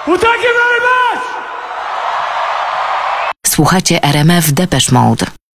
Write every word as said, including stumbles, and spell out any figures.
Well, thank you very much! Słuchacie R M F Depeche Mode.